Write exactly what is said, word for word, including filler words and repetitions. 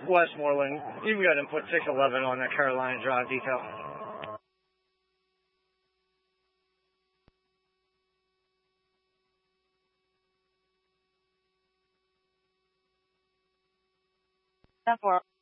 Westmoreland, you can go ahead and put six eleven on that Carolina Drive detail. ten four.